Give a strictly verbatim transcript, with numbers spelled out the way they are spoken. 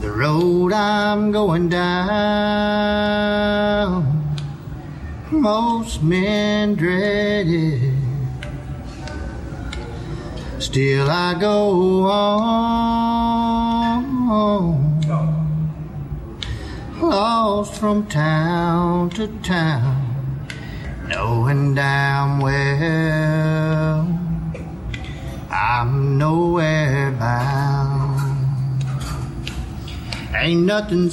the road I'm going down, most men dread it. Still I go on, lost from town to town, knowing damn well I'm nowhere bound. Ain't nothing